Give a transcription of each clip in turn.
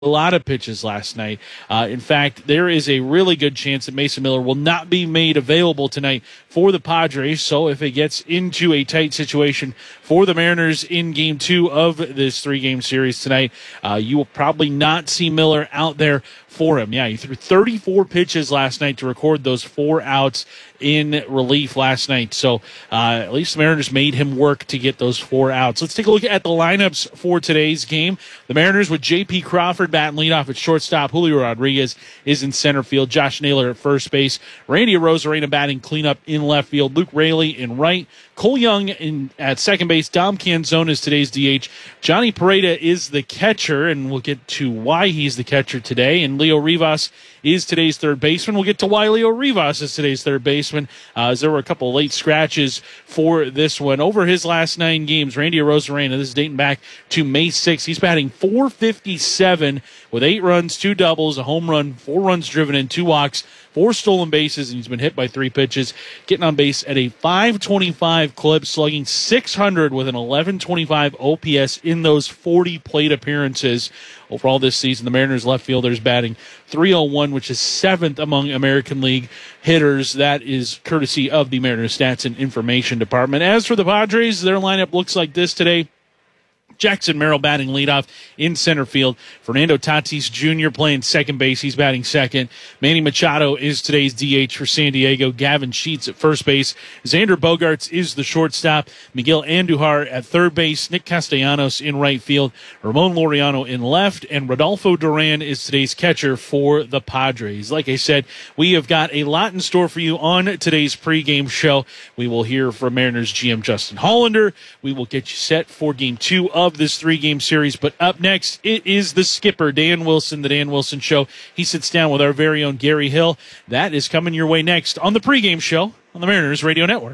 a lot of pitches last night. In fact, there is a really good chance that Mason Miller will not be made available tonight for the Padres. So if it gets into a tight situation for the Mariners in Game 2 of this 3-game series tonight, you will probably not see Miller out there for him. Yeah, he threw 34 pitches last night to record those 4 outs in relief last night. So at least the Mariners made him work to get those 4 outs. Let's take a look at the lineups for today's game. The Mariners with J.P. Crawford batting leadoff at shortstop. Julio Rodriguez is in center field. Josh Naylor at first base. Randy Arozarena batting cleanup in left field. Luke Raley in right. Cole Young at second base. Dom Canzone is today's DH. Johnny Pareda is the catcher, and we'll get to why he's the catcher today. And Leo Rivas is today's third baseman. We'll get to why Leo Rivas is today's third baseman, as there were a couple of late scratches for this one. Over his last 9 games, Randy Arozarena, this is dating back to May 6th, he's batting .457 with 8 runs, 2 doubles, a home run, 4 runs driven in, 2 walks, 4 stolen bases, and he's been hit by 3 pitches, getting on base at a .525 clip, slugging .600 with an 1125 OPS in those 40 plate appearances. Overall this season, the Mariners left fielders batting .301, which is 7th among American League hitters. That is courtesy of the Mariners Stats and Information Department. As for the Padres, their lineup looks like this today. Jackson Merrill batting leadoff in center field. Fernando Tatis Jr. playing second base. He's batting second. Manny Machado is today's DH for San Diego. Gavin Sheets at first base. Xander Bogaerts is the shortstop. Miguel Andujar at third base. Nick Castellanos in right field. Ramon Laureano in left. And Rodolfo Duran is today's catcher for the Padres. Like I said, we have got a lot in store for you on today's pregame show. We will hear from Mariners GM Justin Hollander. We will get you set for Game 2 of this 3-game series. But up next, it is the skipper, Dan Wilson, the Dan Wilson Show. He sits down with our very own Gary Hill. That is coming your way next on the pregame show on the Mariners Radio Network.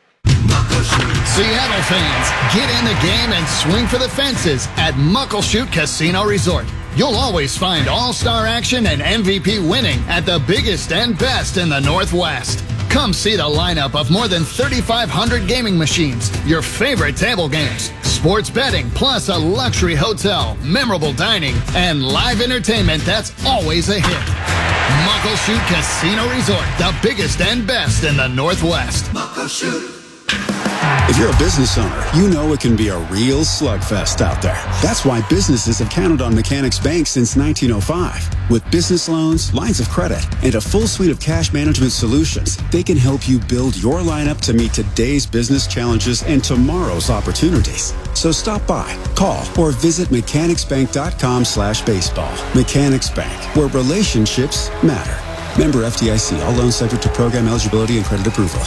Seattle fans, get in the game and swing for the fences at Muckleshoot Casino Resort. You'll always find all-star action and MVP winning at the biggest and best in the Northwest. Come see the lineup of more than 3,500 gaming machines, your favorite table games, sports betting, plus a luxury hotel, memorable dining, and live entertainment that's always a hit. Muckleshoot Casino Resort, the biggest and best in the Northwest. Muckleshoot. If you're a business owner, you know it can be a real slugfest out there. That's why businesses have counted on Mechanics Bank since 1905. With business loans, lines of credit, and a full suite of cash management solutions, they can help you build your lineup to meet today's business challenges and tomorrow's opportunities. So stop by, call, or visit mechanicsbank.com/baseball. Mechanics Bank, where relationships matter. Member FDIC. All loans subject to program eligibility and credit approval.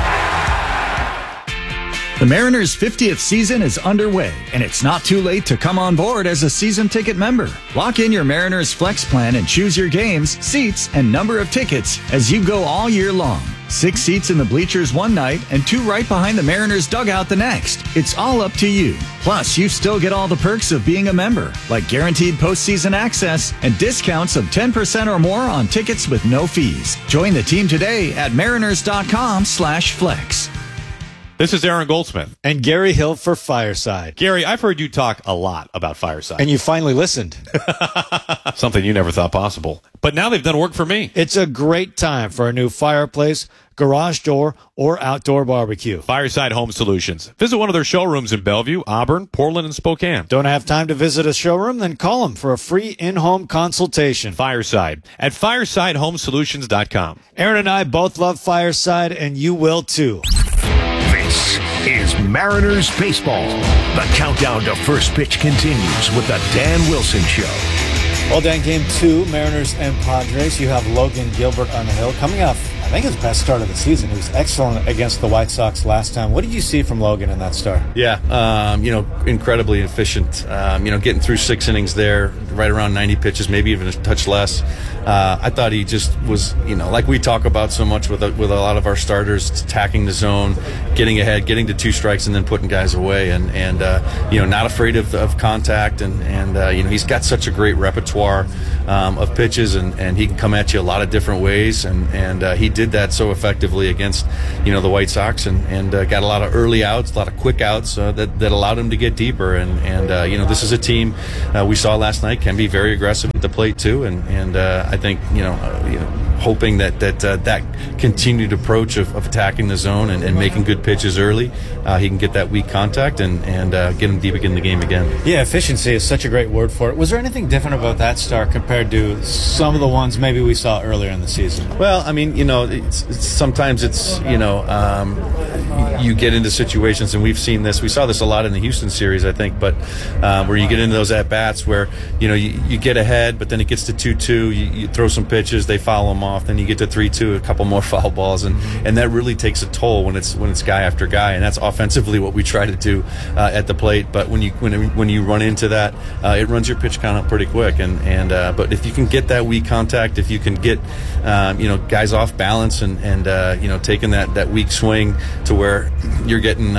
The Mariners' 50th season is underway, and it's not too late to come on board as a season ticket member. Lock in your Mariners Flex plan and choose your games, seats, and number of tickets as you go all year long. 6 seats in the bleachers one night and 2 right behind the Mariners dugout the next. It's all up to you. Plus, you still get all the perks of being a member, like guaranteed postseason access and discounts of 10% or more on tickets with no fees. Join the team today at mariners.com/flex. This is Aaron Goldsmith. And Gary Hill for Fireside. Gary, I've heard you talk a lot about Fireside. And you finally listened. Something you never thought possible. But now they've done work for me. It's a great time for a new fireplace, garage door, or outdoor barbecue. Fireside Home Solutions. Visit one of their showrooms in Bellevue, Auburn, Portland, and Spokane. Don't have time to visit a showroom? Then call them for a free in-home consultation. Fireside at firesidehomesolutions.com. Aaron and I both love Fireside, and you will too. This is Mariners Baseball. The countdown to first pitch continues with the Dan Wilson Show. Well, Dan, Game 2, Mariners and Padres. You have Logan Gilbert on the hill coming off, I think, his best start of the season. He was excellent against the White Sox last time. What did you see from Logan in that start? Yeah, incredibly efficient. Getting through 6 innings there, right around 90 pitches, maybe even a touch less. I thought he just was, like we talk about so much with a lot of our starters, attacking the zone, getting ahead, getting to 2 strikes, and then putting guys away, and not afraid of contact, and he's got such a great repertoire of pitches, and he can come at you a lot of different ways, and he did did that so effectively against, the White Sox and got a lot of early outs, a lot of quick outs that allowed him to get deeper. And this is a team we saw last night can be very aggressive at the plate too. And I think, hoping that continued approach of attacking the zone and making good pitches early, he can get that weak contact and get him deep in the game again. Yeah, efficiency is such a great word for it. Was there anything different about that start compared to some of the ones maybe we saw earlier in the season? Well, I mean, sometimes it's, you get into situations, and we've seen this. We saw this a lot in the Houston series, I think, but where you get into those at-bats where, you get ahead, but then it gets to 2-2, you throw some pitches, they foul them off, then you get to 3-2, a couple more foul balls, and that really takes a toll when it's guy after guy, and that's offensively what we try to do at the plate. But when you run into that, it runs your pitch count up pretty quick, but if you can get that weak contact, if you can get guys off balance and taking that weak swing to where you're getting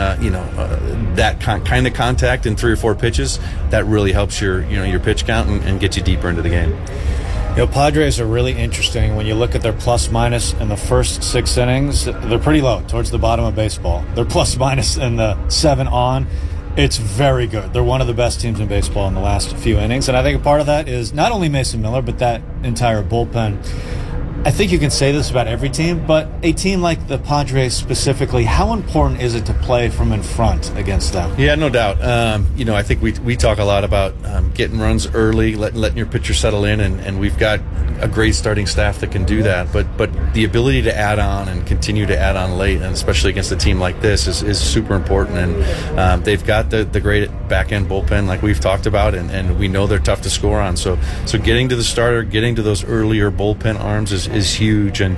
that kind of contact in 3 or 4 pitches, that really helps your pitch count and gets you deeper into the game. Padres are really interesting. When you look at their plus-minus in the first 6 innings, they're pretty low, towards the bottom of baseball. Their plus-minus in the 7 on, it's very good. They're one of the best teams in baseball in the last few innings, and I think a part of that is not only Mason Miller, but that entire bullpen. I think you can say this about every team, but a team like the Padres specifically, how important is it to play from in front against them? Yeah, no doubt. I think we talk a lot about getting runs early, letting your pitcher settle in, and we've got a great starting staff that can do that. But the ability to add on and continue to add on late, and especially against a team like this, is super important. And they've got the great back-end bullpen like we've talked about, and we know they're tough to score on. So getting to the starter, getting to those earlier bullpen arms is huge, and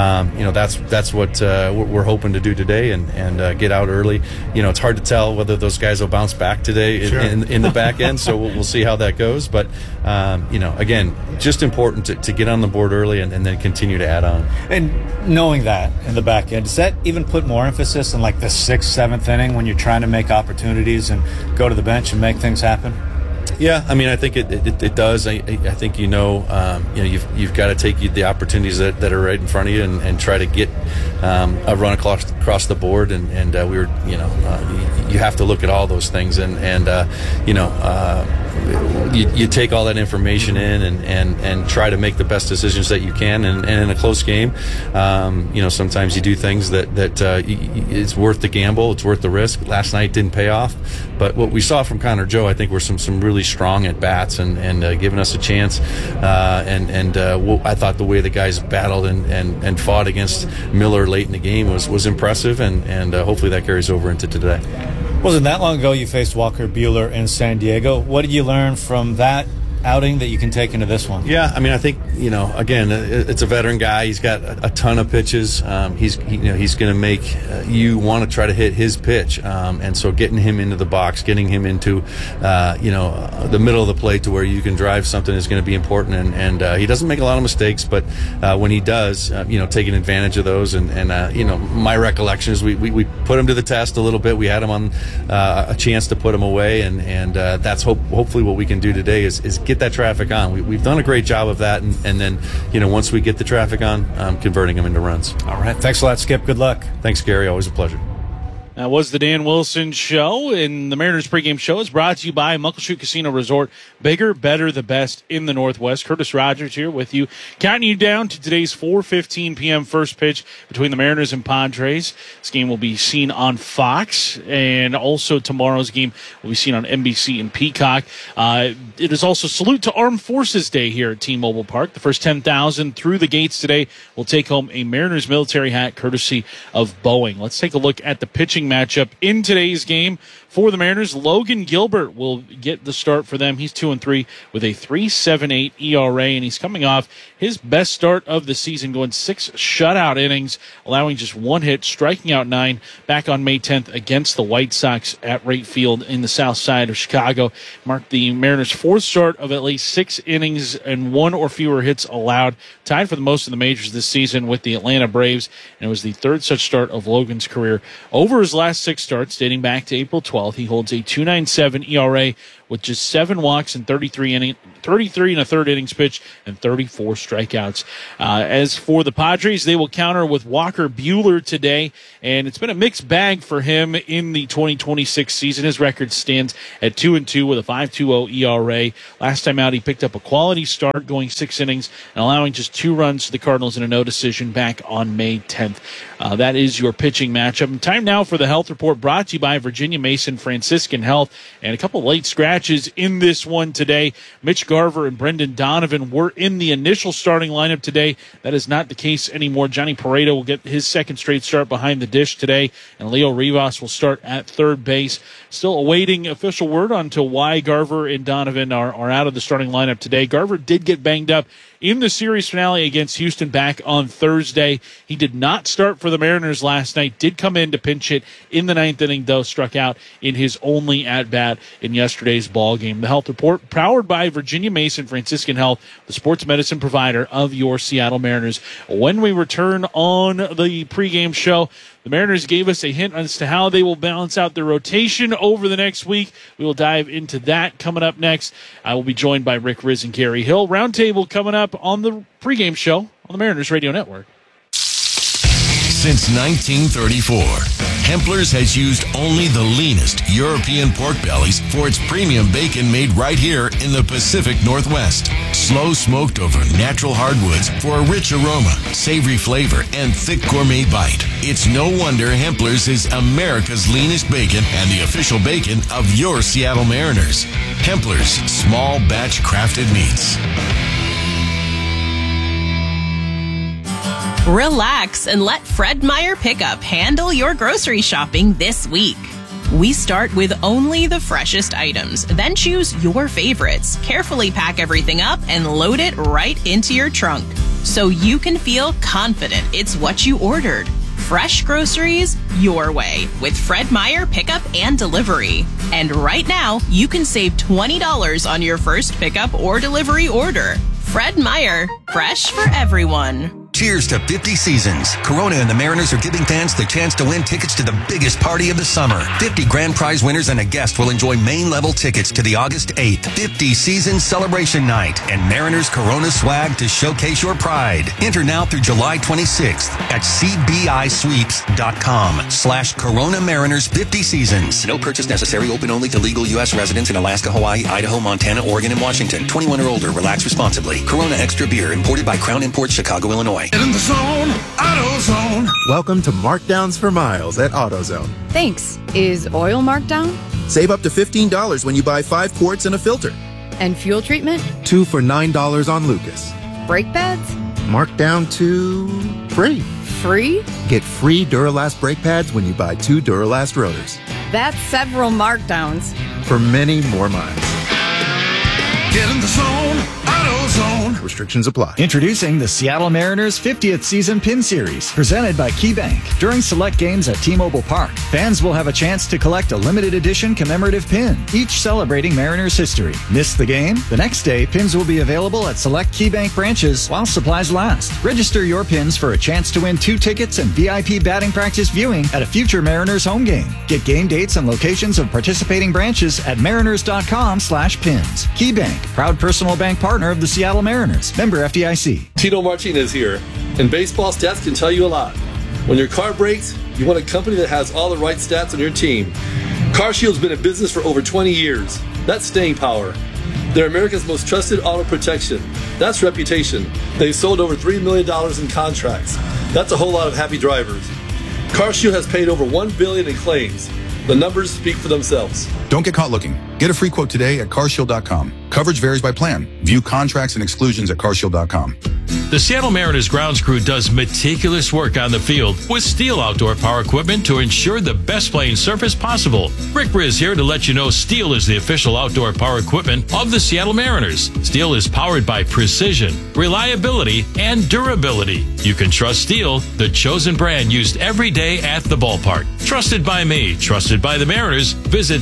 that's what we're hoping to do today, and get out early. It's hard to tell whether those guys will bounce back today in the back end, so we'll see how that goes. But again, just important to get on the board early and then continue to add on. And knowing that in the back end, does that even put more emphasis in like the 6th, 7th inning when you're trying to make opportunities and go to the bench and make things happen? Yeah, I mean, I think it does. I think you've got to take the opportunities that are right in front of you and try to get a run across the board. And we were, you have to look at all those things and you take all that information in and try to make the best decisions that you can. And in a close game, sometimes you do things that it's worth the gamble, it's worth the risk. Last night didn't pay off, but what we saw from Connor Joe, I think, were some really strong at bats and giving us a chance. I thought the way the guys battled and fought against Miller late in the game was impressive, and hopefully that carries over into today. Wasn't that long ago you faced Walker Buehler in San Diego. What did you learn from that outing that you can take into this one? Yeah, I mean, I think, again, it's a veteran guy. He's got a ton of pitches. He's going to make you want to try to hit his pitch. And so getting him into the box, getting him into, the middle of the plate to where you can drive something is going to be important. And he doesn't make a lot of mistakes, but when he does, taking advantage of those. And my recollection is we put him to the test a little bit. We had him on a chance to put him away. And that's hopefully what we can do today is get that traffic on. We've done a great job of that, and then once we get the traffic on, converting them into runs. All right, thanks a lot, Skip. Good luck. Thanks, Gary. Always a pleasure. That was the Dan Wilson Show, and the Mariners pregame show is brought to you by Muckleshoot Casino Resort. Bigger, better, the best in the Northwest. Curtis Rogers here with you, counting you down to today's 4:15 p.m. first pitch between the Mariners and Padres. This game will be seen on Fox, and also tomorrow's game will be seen on NBC and Peacock. It is also Salute to Armed Forces Day here at T-Mobile Park. The first 10,000 through the gates today will take home a Mariners military hat courtesy of Boeing. Let's take a look at the pitching matchup in today's game. For the Mariners, Logan Gilbert will get the start for them. He's 2-3 with a 3.78 ERA, and he's coming off his best start of the season, going 6 shutout innings, allowing just 1 hit, striking out 9 back on May 10th against the White Sox at Wright Field in the south side of Chicago. Marked the Mariners' 4th start of at least 6 innings and 1 or fewer hits allowed, tied for the most in the majors this season with the Atlanta Braves, and it was the 3rd such start of Logan's career. Over his last 6 starts, dating back to April 12th, he holds a 2.97 ERA with just 7 walks and 33 and a third innings pitched and 34 strikeouts. As for the Padres, they will counter with Walker Buehler today, and it's been a mixed bag for him in the 2026 season. His record stands at 2-2 with a 5.20 ERA. Last time out, he picked up a quality start, going 6 innings and allowing just 2 runs to the Cardinals in a no decision back on May 10th. That is your pitching matchup. And time now for the Health Report, brought to you by Virginia Mason Franciscan Health. And a couple late scratches in this one today. Mitch Garver and Brendan Donovan were in the initial starting lineup today. That is not the case anymore. Johnny Pareto will get his second straight start behind the dish today, and Leo Rivas will start at third base. Still awaiting official word on to why Garver and Donovan are out of the starting lineup today. Garver did get banged up in the series finale against Houston back on Thursday. He did not start for the Mariners last night, did come in to pinch hit in the 9th inning, though struck out in his only at-bat in yesterday's ball game. The Health Report, powered by Virginia Mason Franciscan Health, the sports medicine provider of your Seattle Mariners. When we return on the pregame show, the Mariners gave us a hint as to how they will balance out their rotation over the next week. We will dive into that coming up next. I will be joined by Rick Riz and Gary Hill. Roundtable coming up on the pregame show on the Mariners Radio Network. Since 1934, Hempler's has used only the leanest European pork bellies for its premium bacon made right here in the Pacific Northwest. Slow smoked over natural hardwoods for a rich aroma, savory flavor, and thick gourmet bite. It's no wonder Hempler's is America's leanest bacon and the official bacon of your Seattle Mariners. Hempler's, small batch crafted meats. Relax and let Fred Meyer Pickup handle your grocery shopping this week. We start with only the freshest items, then choose your favorites, carefully pack everything up, and load it right into your trunk so you can feel confident it's what you ordered. Fresh groceries your way with Fred Meyer Pickup and Delivery. And right now, you can save $20 on your first pickup or delivery order. Fred Meyer, fresh for everyone. Cheers to 50 seasons. Corona and the Mariners are giving fans the chance to win tickets to the biggest party of the summer. 50 grand prize winners and a guest will enjoy main level tickets to the August 8th 50 season celebration night and Mariners Corona swag to showcase your pride. Enter now through July 26th at cbisweeps.com/Corona Mariners 50 seasons. No purchase necessary. Open only to legal U.S. residents in Alaska, Hawaii, Idaho, Montana, Oregon, and Washington. 21 or older. Relax responsibly. Corona Extra Beer, imported by Crown Imports, Chicago, Illinois. Get in the zone, AutoZone. Welcome to Markdowns for Miles at AutoZone. Thanks. Is oil marked down? Save up to $15 when you buy 5 quarts and a filter. And fuel treatment? 2 for $9 on Lucas. Brake pads? Marked down to free. Free? Get free Duralast brake pads when you buy 2 Duralast rotors. That's several markdowns. For many more miles. Get in the zone, AutoZone. Restrictions apply. Introducing the Seattle Mariners 50th Season Pin Series, presented by KeyBank. During select games at T-Mobile Park, fans will have a chance to collect a limited edition commemorative pin, each celebrating Mariners history. Miss the game? The next day, pins will be available at select KeyBank branches while supplies last. Register your pins for a chance to win 2 tickets and VIP batting practice viewing at a future Mariners home game. Get game dates and locations of participating branches at mariners.com/pins. KeyBank, proud personal bank partner of the Seattle Mariners. Member FDIC. Tito Martinez here, and baseball stats can tell you a lot. When your car breaks, you want a company that has all the right stats on your team. CarShield's been in business for over 20 years. That's staying power. They're America's most trusted auto protection. That's reputation. They've sold over $3 million in contracts. That's a whole lot of happy drivers. CarShield has paid over $1 billion in claims. The numbers speak for themselves. Don't get caught looking. Get a free quote today at carshield.com. Coverage varies by plan. View contracts and exclusions at carshield.com. The Seattle Mariners grounds crew does meticulous work on the field with Steel outdoor power equipment to ensure the best playing surface possible. Rick Riz here to let you know Steel is the official outdoor power equipment of the Seattle Mariners. Steel is powered by precision, reliability, and durability. You can trust Steel, the chosen brand used every day at the ballpark. Trusted by me, trusted by the Mariners. Visit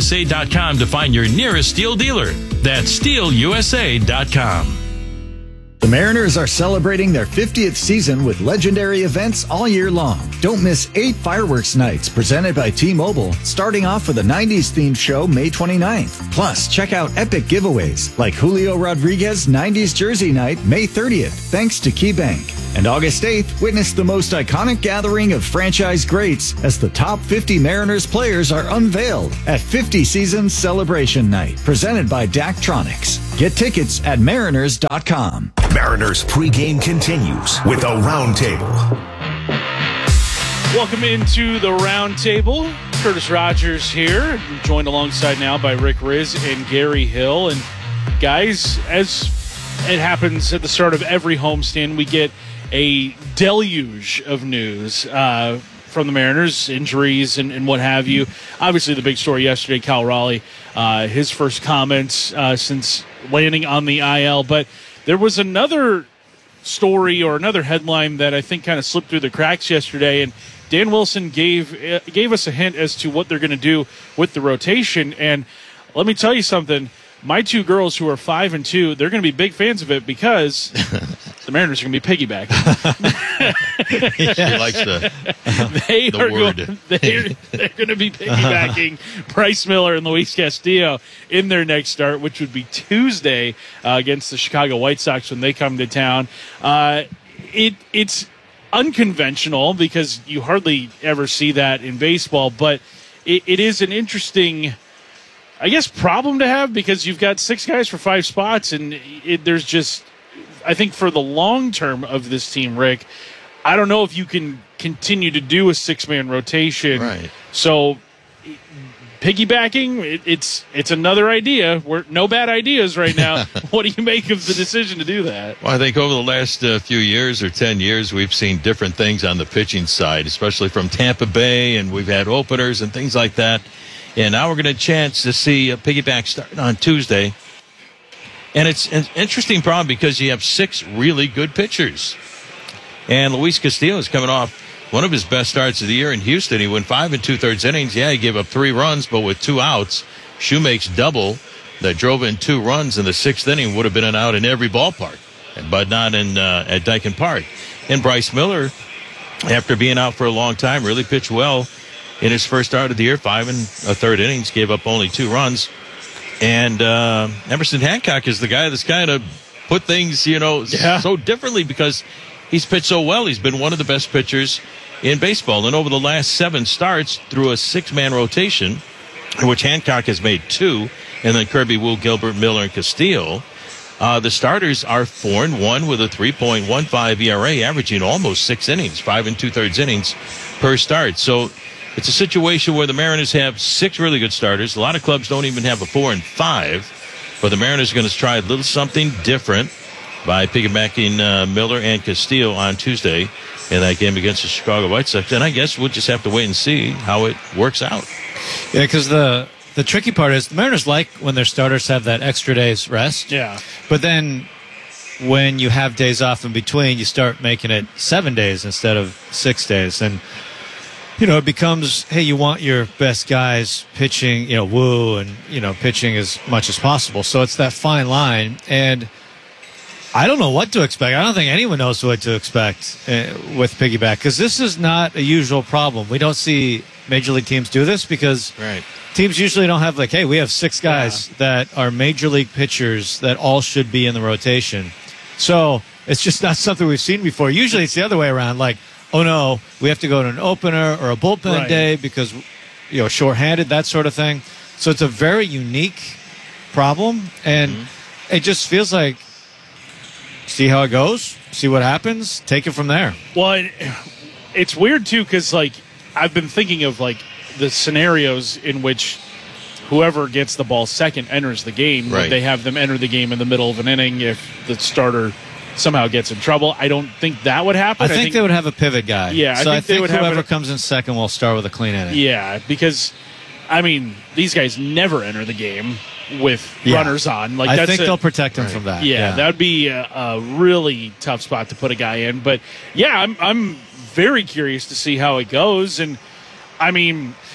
SteelUSA.com to find your nearest Steel dealer. That's SteelUSA.com. The Mariners are celebrating their 50th season with legendary events all year long. Don't miss 8 fireworks nights presented by T-Mobile, starting off with a 90s themed show May 29th. Plus, check out epic giveaways like Julio Rodriguez 90s jersey night May 30th, thanks to KeyBank. And August 8th, witness the most iconic gathering of franchise greats as the top 50 Mariners players are unveiled at 50 Seasons Celebration Night, presented by Daktronics. Get tickets at mariners.com. Mariners pregame continues with a roundtable. Welcome into the roundtable. Curtis Rogers here, joined alongside now by Rick Riz and Gary Hill. And guys, as it happens at the start of every homestand, we get a deluge of news from the Mariners, injuries and what have you. Obviously, the big story yesterday, Cal Raleigh, his first comments since landing on the IL. But there was another story or another headline that I think kind of slipped through the cracks yesterday, and Dan Wilson gave us a hint as to what they're going to do with the rotation. And let me tell you something. My 2 girls who are 5 and 2, they're going to be big fans of it because the Mariners are going to be piggybacking. She likes the word. They're going to be piggybacking Bryce Miller and Luis Castillo in their next start, which would be Tuesday against the Chicago White Sox when they come to town. It's unconventional because you hardly ever see that in baseball, but it is an interesting, I guess, problem to have because you've got 6 guys for 5 spots, and there's just, I think for the long term of this team, Rick, I don't know if you can continue to do a 6-man rotation. Right. So piggybacking, it's another idea. We're no bad ideas right now. What do you make of the decision to do that? Well, I think over the last few years or 10 years, we've seen different things on the pitching side, especially from Tampa Bay, and we've had openers and things like that. And now we're going to chance to see a piggyback starting on Tuesday. And it's an interesting problem because you have 6 really good pitchers. And Luis Castillo is coming off one of his best starts of the year in Houston. He went 5 2/3 innings. Yeah, he gave up 3 runs, but with 2 outs, Shoemake's double that drove in 2 runs in the 6th inning would have been an out in every ballpark, but not in at Dyken Park. And Bryce Miller, after being out for a long time, really pitched well in his first start of the year, 5 1/3 innings, gave up only 2 runs. And Emerson Hancock is the guy that's kind of put things, so differently because he's pitched so well. He's been one of the best pitchers in baseball. And over the last 7 starts through a 6-man rotation, in which Hancock has made 2, and then Kirby, Wu, Gilbert, Miller, and Castillo, the starters are 4-1 with a 3.15 ERA, averaging almost 6 innings, 5 2/3 innings per start. So it's a situation where the Mariners have 6 really good starters. A lot of clubs don't even have a 4 and 5, but the Mariners are going to try a little something different by piggybacking Miller and Castillo on Tuesday in that game against the Chicago White Sox. And I guess we'll just have to wait and see how it works out. Yeah, because the tricky part is the Mariners like when their starters have that extra day's rest. Yeah. But then when you have days off in between, you start making it 7 days instead of 6 days. And it becomes, hey, you want your best guys pitching, Wu, and, pitching as much as possible. So it's that fine line. And I don't know what to expect. I don't think anyone knows what to expect with piggyback because this is not a usual problem. We don't see major league teams do this because teams usually don't have hey, we have 6 guys that are major league pitchers that all should be in the rotation. So it's just not something we've seen before. Usually it's the other way around, oh no, we have to go to an opener or a bullpen day because, shorthanded, that sort of thing. So it's a very unique problem, and it just feels like see how it goes, see what happens, take it from there. Well, it's weird too because I've been thinking of the scenarios in which whoever gets the ball second enters the game. Right. They have them enter the game in the middle of an inning if the starter somehow gets in trouble. I don't think that would happen. I think they would have a pivot guy. Yeah, so I think whoever comes in second will start with a clean inning. Yeah, because these guys never enter the game with runners on. I think they'll protect him from that. Yeah, that would be a really tough spot to put a guy in. But yeah, I'm very curious to see how it goes. And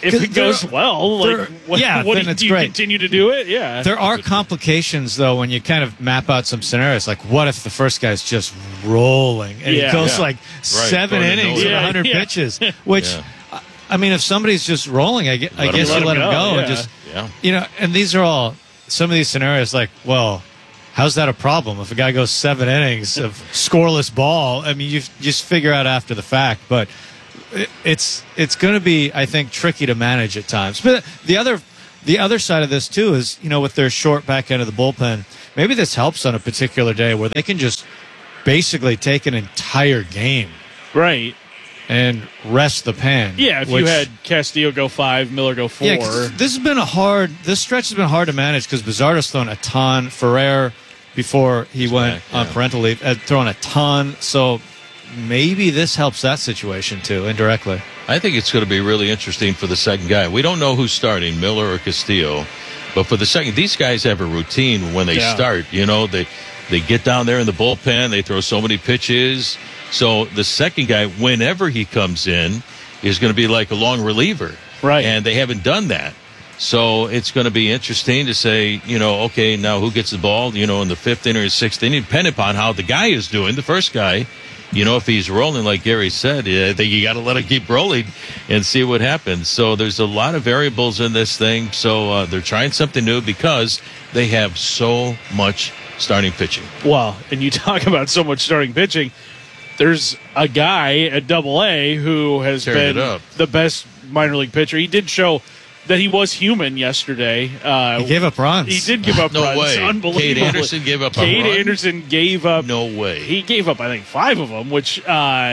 If it goes well, like, what then do you continue to do it? Yeah. There are complications, though, when you kind of map out some scenarios. Like, what if the first guy's just rolling and he goes like 7 innings and 100 pitches? Which, I mean, if somebody's just rolling, I guess you let him go. And just, and these are all, some of these scenarios, like, well, how's that a problem? If a guy goes 7 innings of scoreless ball, I mean, you just figure out after the fact. But it's going to be, I think, tricky to manage at times. But the other side of this too is, with their short back end of the bullpen, maybe this helps on a particular day where they can just basically take an entire game, right, and rest the pen. Yeah, if you had Castillo go 5, Miller go 4. Yeah, this stretch has been hard to manage because Bizardo's thrown a ton. Ferrer, before he went on parental leave, had thrown a ton. So maybe this helps that situation too, indirectly. I think it's going to be really interesting for the second guy. We don't know who's starting, Miller or Castillo, but for the second, these guys have a routine when they start. They get down there in the bullpen, they throw so many pitches. So the second guy, whenever he comes in, is going to be like a long reliever, right? And they haven't done that. So it's going to be interesting to say, okay, now who gets the ball, in the 5th inning or 6th inning, depending upon how the guy is doing, the first guy. If he's rolling, like Gary said, I think you got to let him keep rolling and see what happens. So there's a lot of variables in this thing. So they're trying something new because they have so much starting pitching. Well, and you talk about so much starting pitching. There's a guy at AA who has been the best minor league pitcher. He did show that he was human yesterday. He gave up runs. He did give up runs. No way. Unbelievable. Cade Anderson gave up a run? Cade Anderson gave up. No way. He gave up, I think, 5 of them, which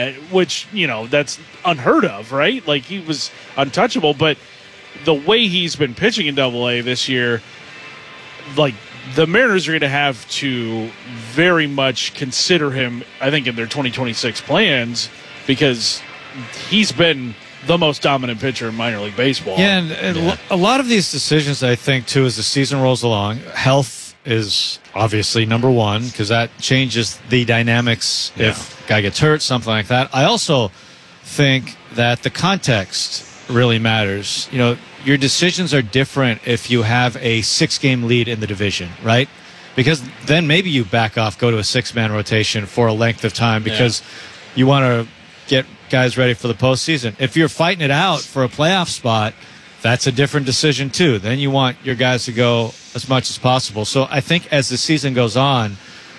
that's unheard of, right? Like, he was untouchable. But the way he's been pitching in AA this year, like, the Mariners are going to have to very much consider him, I think, in their 2026 plans because he's been the most dominant pitcher in minor league baseball. Yeah, and a lot of these decisions, I think, too, as the season rolls along, health is obviously number one because that changes the dynamics if a guy gets hurt, something like that. I also think that the context really matters. Your decisions are different if you have a 6-game lead in the division, right? Because then maybe you back off, go to a 6-man rotation for a length of time because you want to get guys ready for the postseason. If you're fighting it out for a playoff spot, that's a different decision too. Then you want your guys to go as much as possible. So I think as the season goes on,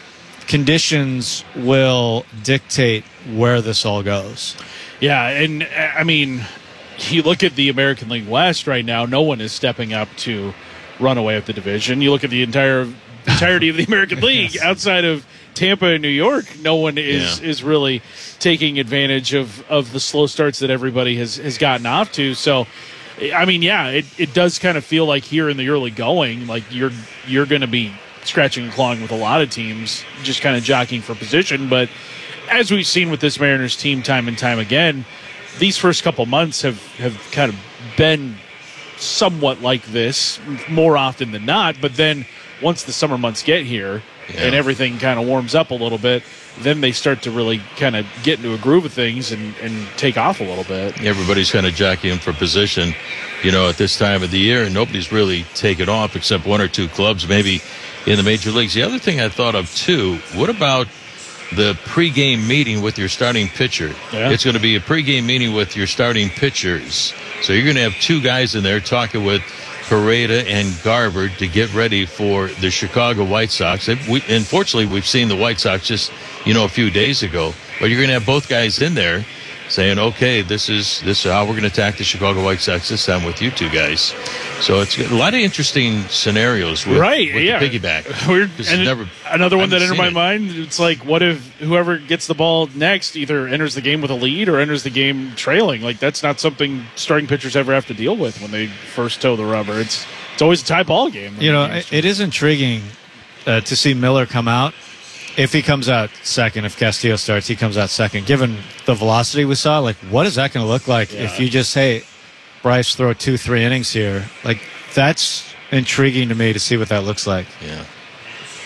conditions will dictate where this all goes. Yeah, and I mean, you look at the American League West right now, no one is stepping up to run away with the division. You look at the entirety of the American League outside of Tampa and New York, no one is really taking advantage of the slow starts that everybody has gotten off to. So, I mean, it does kind of feel like here in the early going, like you're going to be scratching and clawing with a lot of teams, just kind of jockeying for position. But as we've seen with this Mariners team time and time again, these first couple months have kind of been somewhat like this more often than not. But then once the summer months get here and everything kind of warms up a little bit, then they start to really kind of get into a groove of things and take off a little bit. Everybody's kind of jockeying for position, at this time of the year, and nobody's really taken off except 1 or 2 clubs maybe in the major leagues. The other thing I thought of, too, what about the pregame meeting with your starting pitcher? Yeah. It's going to be a pregame meeting with your starting pitchers. So you're going to have 2 guys in there talking with Correa and Garver to get ready for the Chicago White Sox. Unfortunately, we've seen the White Sox just, a few days ago. But you're going to have both guys in there saying, okay, this is how we're going to attack the Chicago White Sox this time with you 2 guys. So it's a lot of interesting scenarios with, with the piggyback. Another one that entered my mind, it's like, what if whoever gets the ball next either enters the game with a lead or enters the game trailing? Like, that's not something starting pitchers ever have to deal with when they first toe the rubber. It's always a tie ball game. It is intriguing to see Miller come out. If he comes out second, if Castillo starts, he comes out second. Given the velocity we saw, like, what is that going to look like if you just, hey, Bryce, throw 2-3 innings here? Like, that's intriguing to me to see what that looks like. Yeah.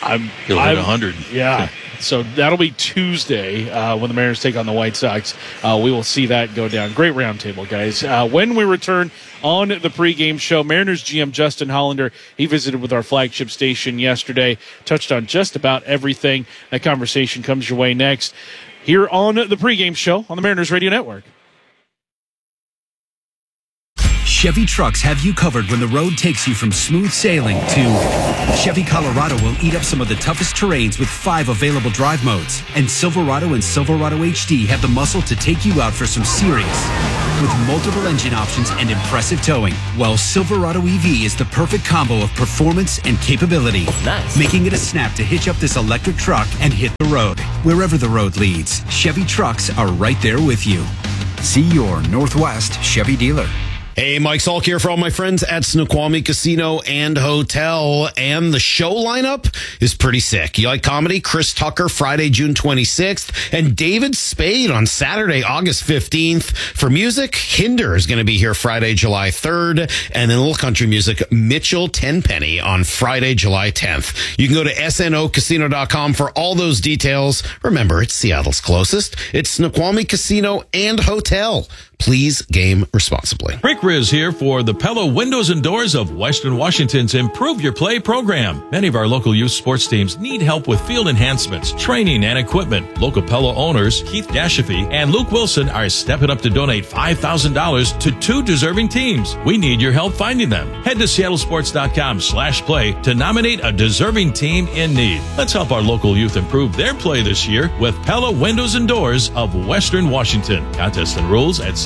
He'll hit 100. Yeah. So that'll be Tuesday when the Mariners take on the White Sox. We will see that go down. Great roundtable, guys. When we return on the pregame show, Mariners GM Justin Hollander, he visited with our flagship station yesterday, touched on just about everything. That conversation comes your way next here on the pregame show on the Mariners Radio Network. Chevy trucks have you covered when the road takes you from smooth sailing to Chevy Colorado will eat up some of the toughest terrains with 5 available drive modes. And Silverado and Silverado HD have the muscle to take you out for some serious with multiple engine options and impressive towing. While Silverado EV is the perfect combo of performance and capability, making it a snap to hitch up this electric truck and hit the road. Wherever the road leads, Chevy trucks are right there with you. See your Northwest Chevy dealer. Hey, Mike Salk here for all my friends at Snoqualmie Casino and Hotel. And the show lineup is pretty sick. You like comedy? Chris Tucker, Friday, June 26th. And David Spade on Saturday, August 15th. For music, Hinder is going to be here Friday, July 3rd. And then little country music, Mitchell Tenpenny on Friday, July 10th. You can go to snocasino.com for all those details. Remember, it's Seattle's closest. It's Snoqualmie Casino and Hotel. Please game responsibly. Rick Riz here for the Pella Windows and Doors of Western Washington's Improve Your Play program. Many of our local youth sports teams need help with field enhancements, training, and equipment. Local Pella owners Keith Dashafy and Luke Wilson are stepping up to donate $5,000 to 2 deserving teams. We need your help finding them. Head to seattlesports.com/play to nominate a deserving team in need. Let's help our local youth improve their play this year with Pella Windows and Doors of Western Washington. Contest and rules at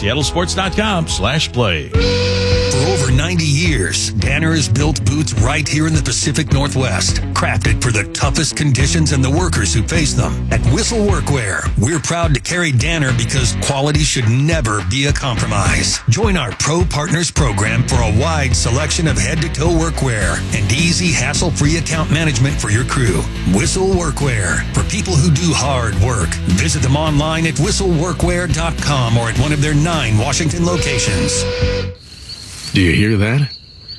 seattlesports.com/play. For over 90 years, Danner has built boots right here in the Pacific Northwest, crafted for the toughest conditions and the workers who face them. At Whistle Workwear, we're proud to carry Danner because quality should never be a compromise. Join our Pro Partners program for a wide selection of head-to-toe workwear and easy, hassle-free account management for your crew. Whistle Workwear, for people who do hard work. Visit them online at whistleworkwear.com or at one of their 9 Washington locations. Do you hear that?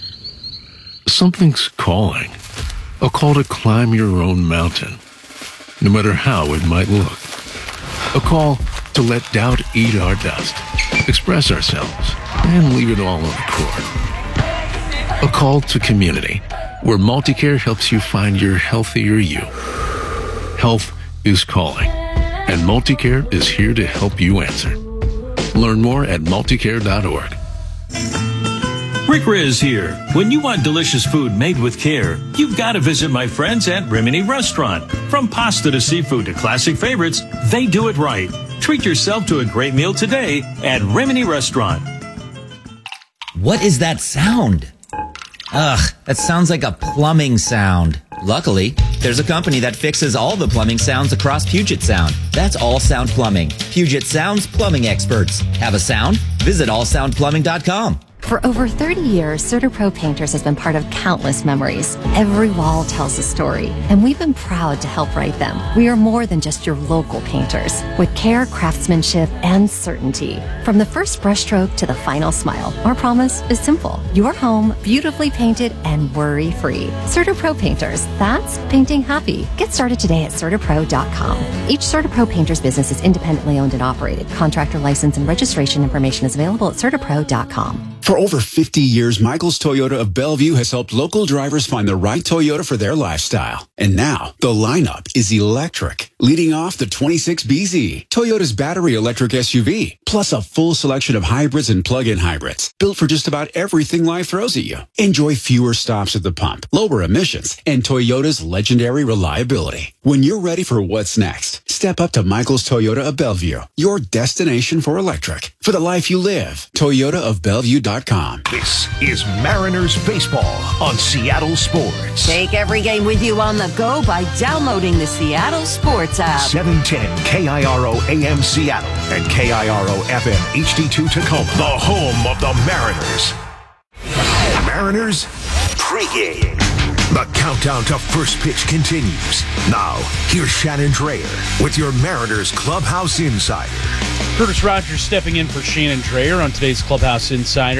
Something's calling. A call to climb your own mountain, no matter how it might look. A call to let doubt eat our dust, express ourselves, and leave it all on the court. A call to community, where Multicare helps you find your healthier you. Health is calling, and Multicare is here to help you answer. Learn more at multicare.org. Rick Riz here. When you want delicious food made with care, you've got to visit my friends at Rimini Restaurant. From pasta to seafood to classic favorites, they do it right. Treat yourself to a great meal today at Rimini Restaurant. What is that sound? Ugh, that sounds like a plumbing sound. Luckily, there's a company that fixes all the plumbing sounds across Puget Sound. That's All Sound Plumbing. Puget Sound's plumbing experts. Have a sound? Visit allsoundplumbing.com. For over 30 years, CertaPro Painters has been part of countless memories. Every wall tells a story, and we've been proud to help write them. We are more than just your local painters, with care, craftsmanship, and certainty. From the first brushstroke to the final smile, our promise is simple. Your home, beautifully painted and worry-free. CertaPro Painters, that's painting happy. Get started today at CertaPro.com. Each CertaPro Painters business is independently owned and operated. Contractor license and registration information is available at CertaPro.com. For over 50 years, Michael's Toyota of Bellevue has helped local drivers find the right Toyota for their lifestyle. And now, the lineup is electric. Leading off the 26BZ, Toyota's battery electric SUV, plus a full selection of hybrids and plug-in hybrids, built for just about everything life throws at you. Enjoy fewer stops at the pump, lower emissions, and Toyota's legendary reliability. When you're ready for what's next, step up to Michael's Toyota of Bellevue, your destination for electric. For the life you live, ToyotaofBellevue.com. This is Mariners Baseball on Seattle Sports. Take every game with you on the go by downloading the Seattle Sports app. 710 KIRO AM Seattle and KIRO FM HD2 Tacoma. The home of the Mariners. Mariners pregame. The countdown to first pitch continues. Now, here's Shannon Drayer with your Mariners Clubhouse Insider. Curtis Rogers stepping in for Shannon Drayer on today's Clubhouse Insider.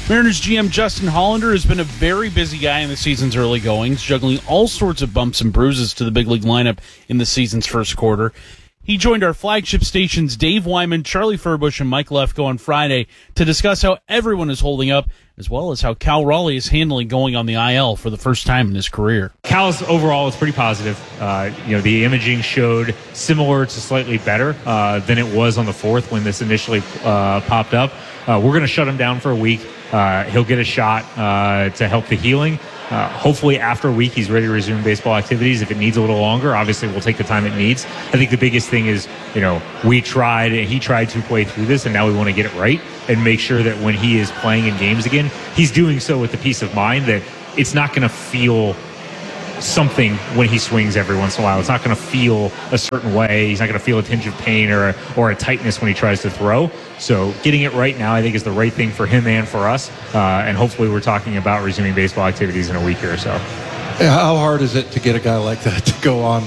Mariners GM Justin Hollander has been a very busy guy in the season's early goings, juggling all sorts of bumps and bruises to the big league lineup in the season's first quarter. He joined our flagship stations Dave Wyman, Charlie Furbush, and Mike Lefko on Friday to discuss how everyone is holding up, as well as how Cal Raleigh is handling going on the IL for the first time in his career. Cal's overall is pretty positive. The imaging showed similar to slightly better than it was on the 4th when this initially popped up. We're going to shut him down for a week. He'll get a shot to help the healing. Hopefully after a week he's ready to resume baseball activities. If it needs a little longer, obviously we'll take the time it needs. I think the biggest thing is, he tried to play through this, and now we want to get it right and make sure that when he is playing in games again, he's doing so with the peace of mind that it's not going to feel something when he swings every once in a while. It's not going to feel a certain way. He's not going to feel a tinge of pain or a tightness when he tries to throw. So getting it right now, I think, is the right thing for him and for us. And hopefully we're talking about resuming baseball activities in a week or so. How hard is it to get a guy like that to go on,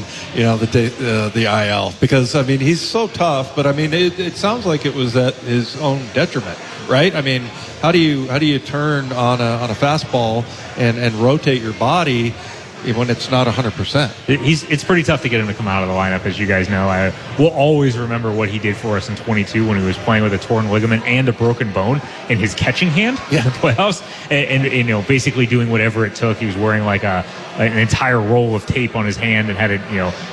the IL? Because, he's so tough, but, it sounds like it was at his own detriment, right? How do you turn on a fastball and rotate your body when it's not 100%? It's pretty tough to get him to come out of the lineup, as you guys know. We'll always remember what he did for us in 22 when he was playing with a torn ligament and a broken bone in his catching hand in the playoffs, and basically doing whatever it took. He was wearing like an entire roll of tape on his hand and had it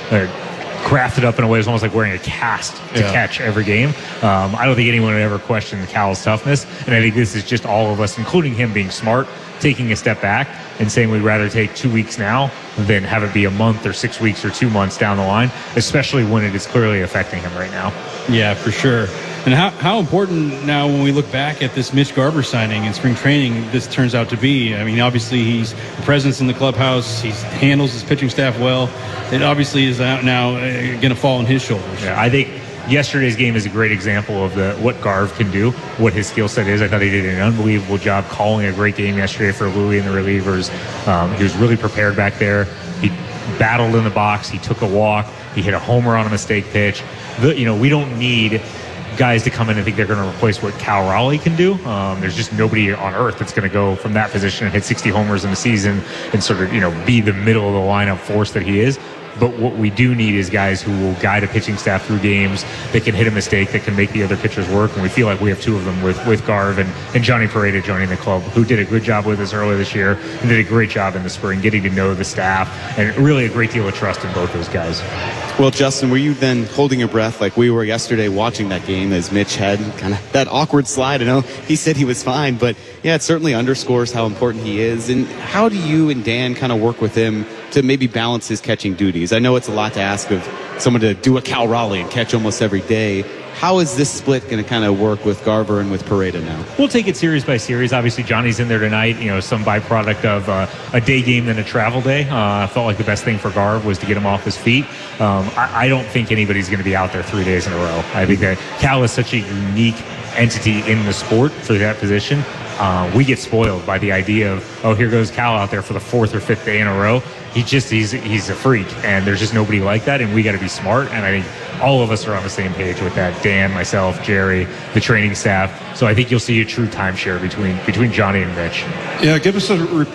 crafted up in a way. It was almost like wearing a cast to catch every game. I don't think anyone would ever question Cal's toughness, and I think this is just all of us, including him, being smart, taking a step back and saying we'd rather take 2 weeks now than have it be a month or 6 weeks or 2 months down the line, especially when it is clearly affecting him right now. Yeah, for sure. And how important now, when we look back at this Mitch Garver signing in spring training, this turns out to be. Obviously he's a presence in the clubhouse. He handles his pitching staff well. It obviously is out now going to fall on his shoulders. Yeah, I think yesterday's game is a great example of what Garv can do, what his skill set is. I thought he did an unbelievable job calling a great game yesterday for Louis and the relievers. He was really prepared back there. He battled in the box. He took a walk. He hit a homer on a mistake pitch. We don't need guys to come in and think they're going to replace what Cal Raleigh can do. There's just nobody on earth that's going to go from that position and hit 60 homers in a season and sort of, be the middle of the lineup force that he is. But what we do need is guys who will guide a pitching staff through games, that can hit a mistake, that can make the other pitchers work. And we feel like we have two of them with Garv and Johnny Pareda joining the club, who did a good job with us earlier this year and did a great job in the spring, getting to know the staff, and really a great deal of trust in both those guys. Well, Justin, were you then holding your breath like we were yesterday watching that game as Mitch had kind of that awkward slide? I know he said he was fine, but yeah, it certainly underscores how important he is. And how do you and Dan kind of work with him to maybe balance his catching duties? I know it's a lot to ask of someone to do a Cal Raleigh and catch almost every day. How is this split going to kind of work with Garver and with Pareda now? We'll take it series by series. Obviously, Johnny's in there tonight, some byproduct of a day game than a travel day. I felt like the best thing for Garv was to get him off his feet. I don't think anybody's going to be out there 3 days in a row. I think that Cal is such a unique entity in the sport for that position. We get spoiled by the idea of, here goes Cal out there for the 4th or 5th day in a row. He's a freak, and there's just nobody like that, and we got to be smart. And I think all of us are on the same page with that. Dan, myself, Jerry, the training staff. So I think you'll see a true timeshare between Johnny and Mitch. Yeah, give us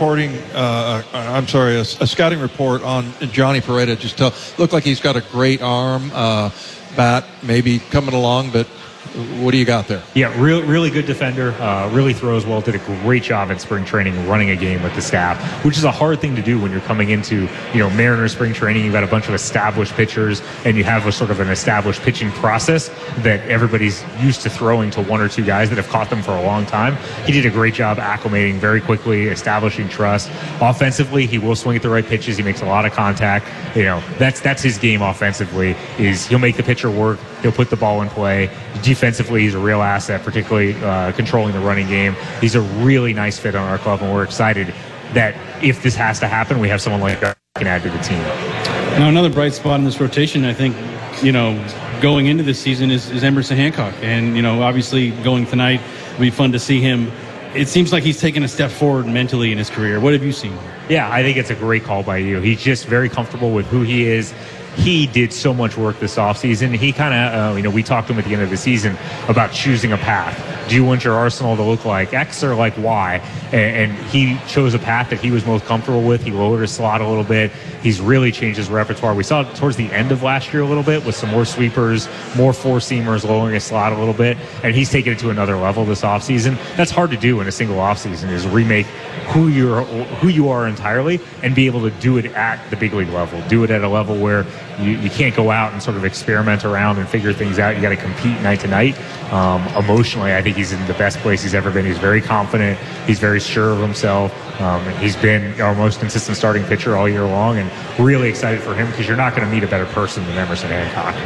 a scouting report on Johnny Pareda. Just look like he's got a great arm, bat maybe coming along, but what do you got there? Yeah, really good defender. Really throws well. Did a great job in spring training running a game with the staff, which is a hard thing to do when you're coming into Mariners spring training. You've got a bunch of established pitchers, and you have a sort of an established pitching process that everybody's used to throwing to one or two guys that have caught them for a long time. He did a great job acclimating very quickly, establishing trust. Offensively, he will swing at the right pitches. He makes a lot of contact. That's his game offensively. Is he'll make the pitcher work. He'll put the ball in play. Defensively, he's a real asset, particularly controlling the running game. He's a really nice fit on our club, and we're excited that if this has to happen, we have someone like that can add to the team. Now, another bright spot in this rotation, I think, going into this season is Emerson Hancock. And, obviously going tonight, it'll be fun to see him. It seems like he's taken a step forward mentally in his career. What have you seen? Yeah, I think it's a great call by you. He's just very comfortable with who he is. he did so much work this offseason. He kind of, we talked to him at the end of the season about choosing a path. Do you want your arsenal to look like X or like Y? And he chose a path that he was most comfortable with. He lowered his slot a little bit. He's really changed his repertoire. We saw it towards the end of last year a little bit with some more sweepers, more four-seamers, lowering his slot a little bit, and he's taken it to another level this offseason. That's hard to do in a single offseason, is remake who you are entirely and be able to do it at the big league level. Do it at a level where you can't go out and sort of experiment around and figure things out. You got to compete night to night. Emotionally, I think he's in the best place he's ever been. He's very confident. He's very sure of himself. He's been our most consistent starting pitcher all year long, and really excited for him because you're not going to meet a better person than Emerson Hancock.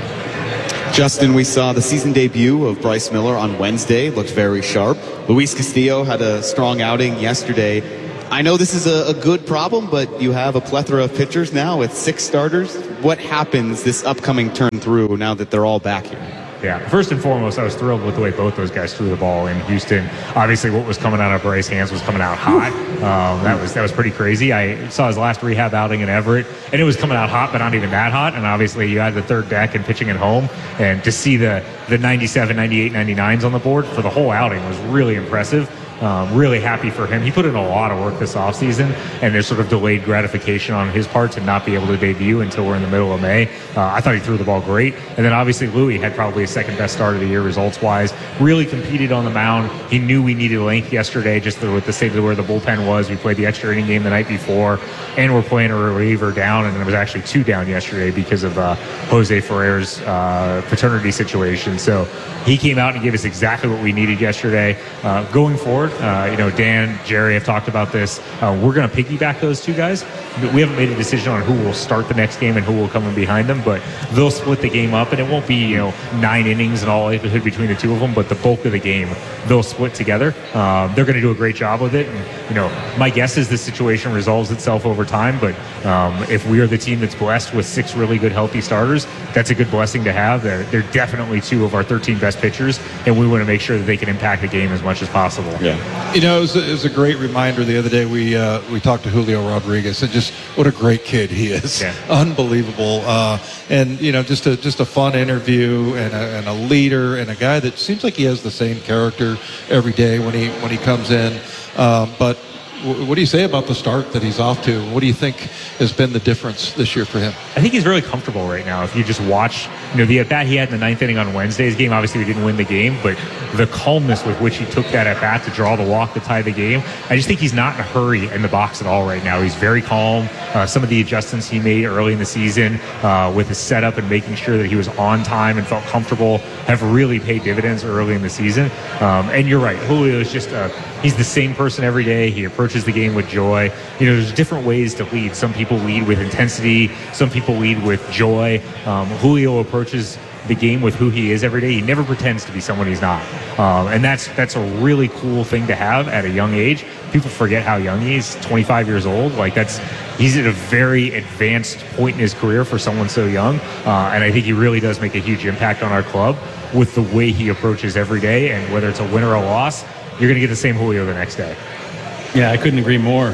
Justin, we saw the season debut of Bryce Miller on Wednesday. Looked very sharp. Luis Castillo had a strong outing yesterday. I know this is a good problem, but you have a plethora of pitchers now with 6 starters. What happens this upcoming turn through now that they're all back here? Yeah, first and foremost, I was thrilled with the way both those guys threw the ball in Houston. Obviously, what was coming out of Bryce's hands was coming out hot. That was pretty crazy. I saw his last rehab outing in Everett, and it was coming out hot, but not even that hot. And obviously, you had the third deck and pitching at home, and to see the 97, 98, 99s on the board for the whole outing was really impressive. Really happy for him. He put in a lot of work this offseason, and there's sort of delayed gratification on his part to not be able to debut until we're in the middle of May. I thought he threw the ball great. And then obviously Louis had probably his second best start of the year results-wise. Really competed on the mound. He knew we needed length yesterday just with the state of where the bullpen was. We played the extra inning game the night before, and we're playing a reliever down, and there was actually 2 down yesterday because of Jose Ferrer's paternity situation. So he came out and gave us exactly what we needed yesterday. Going forward, Dan, Jerry have talked about this. We're going to piggyback those 2 guys. We haven't made a decision on who will start the next game and who will come in behind them, but they'll split the game up, and it won't be 9 innings and all likelihood between the 2 of them, but the bulk of the game they'll split together. They're going to do a great job with it, and my guess is this situation resolves itself over time, but if we are the team that's blessed with 6 really good healthy starters, that's a good blessing to have. They're definitely 2 of our 13 best pitchers, and we want to make sure that they can impact the game as much as possible. Yeah. It was a great reminder the other day. We talked to Julio Rodriguez, and just what a great kid he is. Yeah. Unbelievable. And just a fun interview, and a leader, and a guy that seems like he has the same character every day when he comes in. But what do you say about the start that he's off to? What do you think has been the difference this year for him? I think he's really comfortable right now. If you just watch, the at-bat he had in the 9th inning on Wednesday's game, obviously we didn't win the game, but the calmness with which he took that at-bat to draw the walk to tie the game, I just think he's not in a hurry in the box at all right now. He's very calm. Some of the adjustments he made early in the season with his setup and making sure that he was on time and felt comfortable have really paid dividends early in the season. And you're right, Julio is just he's the same person every day. He approaches the game with joy. There's different ways to lead. Some people lead with intensity. Some people lead with joy. Julio approaches the game with who he is every day. He never pretends to be someone he's not. And that's a really cool thing to have at a young age. People forget how young he is, 25 years old. He's at a very advanced point in his career for someone so young. And I think he really does make a huge impact on our club with the way he approaches every day. And whether it's a win or a loss, you're going to get the same Julio the next day. Yeah, I couldn't agree more.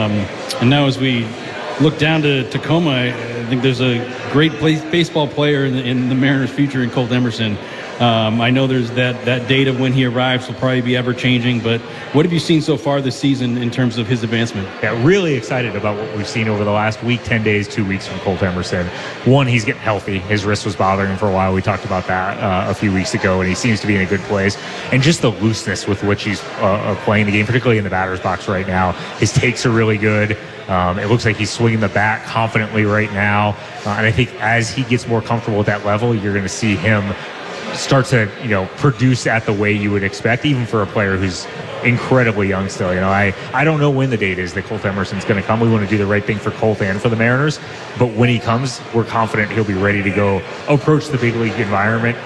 And now as we look down to Tacoma, I think there's a great baseball player in the Mariners' future in Colt Emerson. I know there's that date of when he arrives will probably be ever-changing, but what have you seen so far this season in terms of his advancement? Yeah, really excited about what we've seen over the last week, 10 days, 2 weeks from Colt Emerson. One, he's getting healthy. His wrist was bothering him for a while. We talked about that a few weeks ago, and he seems to be in a good place. And just the looseness with which he's playing the game, particularly in the batter's box right now. His takes are really good. It looks like he's swinging the bat confidently right now. And I think as he gets more comfortable at that level, you're going to see him start to, produce at the way you would expect, even for a player who's incredibly young still. I don't know when the date is that Colt Emerson's going to come. We want to do the right thing for Colt and for the Mariners. But when he comes, we're confident he'll be ready to go approach the big league environment,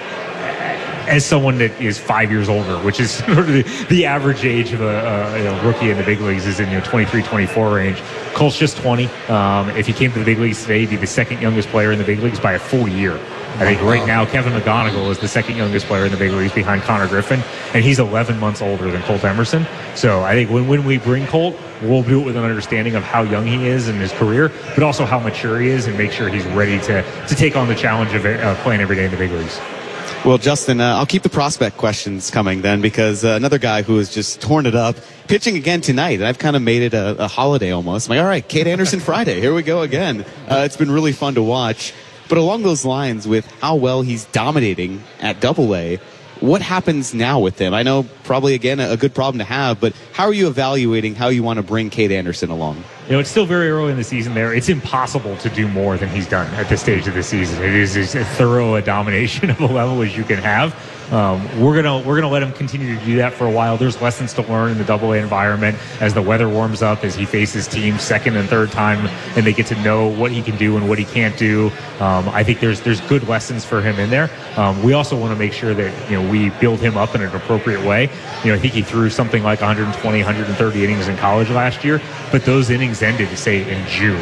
as someone that is 5 years older, which is sort of the average age of a rookie in the big leagues is in 23, 24 range. Colt's just 20. If he came to the big leagues today, he'd be the second youngest player in the big leagues by a full year. I think right now Kevin McGonigal is the second youngest player in the big leagues behind Connor Griffin, and he's 11 months older than Colt Emerson. So I think when we bring Colt, we'll do it with an understanding of how young he is in his career, but also how mature he is, and make sure he's ready to take on the challenge of playing every day in the big leagues. Well, Justin, I'll keep the prospect questions coming then, because another guy who has just torn it up, pitching again tonight, and I've kind of made it a holiday almost. I'm like, all right, Cade Anderson Friday, here we go again. It's been really fun to watch. But along those lines, with how well he's dominating at Double-A, what happens now with him? I know probably, again, a good problem to have, but how are you evaluating how you want to bring Cade Anderson along? It's still very early in the season there. It's impossible to do more than he's done at this stage of the season. It is as thorough a domination of a level as you can have. We're gonna let him continue to do that for a while. There's lessons to learn in the Double-A environment as the weather warms up, as he faces teams second and third time, and they get to know what he can do and what he can't do. I think there's good lessons for him in there. We also want to make sure that we build him up in an appropriate way. I think he threw something like 120, 130 innings in college last year, but those innings ended, say, in June.